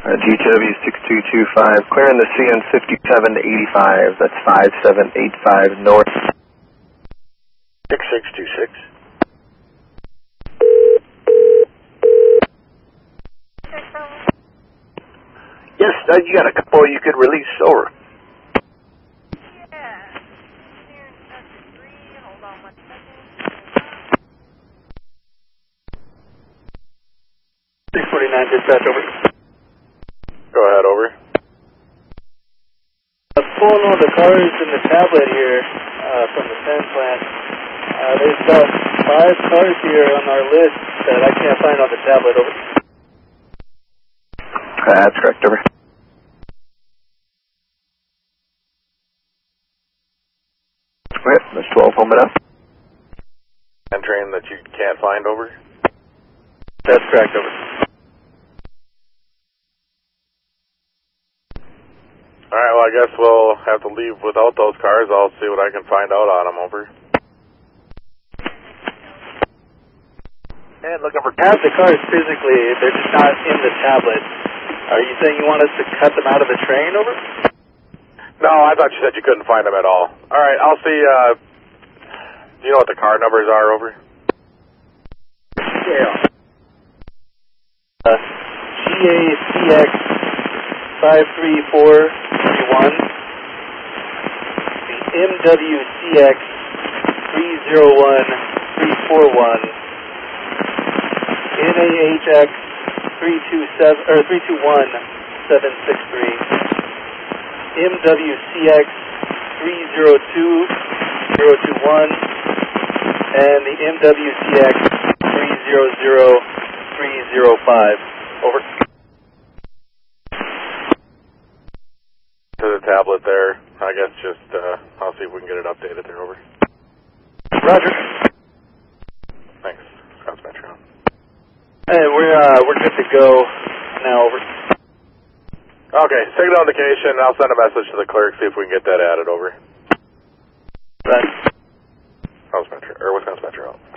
GTW 6225, clearing the CN 57 to 85, that's 5785 north. 6626. Yes, you got a couple you could release, over. Yeah. Here, sector 3, hold on 1 second. 649, dispatch, over. Go ahead, over. Pulling all the cars in the tablet here from the sand plant. There's about 5 cars here on our list that I can't find on the tablet, over. That's correct, over. Okay, that's 12, home it up. Entering that you can't find, over. That's correct, over. Alright, well I guess we'll have to leave without those cars. I'll see what I can find out on them, over. And looking for have the cars physically, they're just not in the tablet. Are you saying you want us to cut them out of the train, over? No, I thought you said you couldn't find them at all. Alright, I'll see, do you know what the car numbers are, over? Yeah. GACX 53431, the MWCX 301341, NAHX 321763, MWCX 302021, and the MWCX 300305. Over. To the tablet there. I guess just, I'll see if we can get it updated there, over. Roger. Thanks. Sounds Metro. Hey, we're good to go now, over. Okay, signal indication. I'll send a message to the clerk, see if we can get that added, over. Right. Wisconsin Metro.